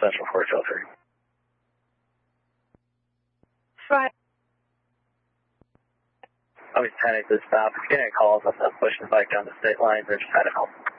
Central 403. Right. Always panic to stop. If you're getting a call, I'm pushing the bike down the state line. They're just trying to help.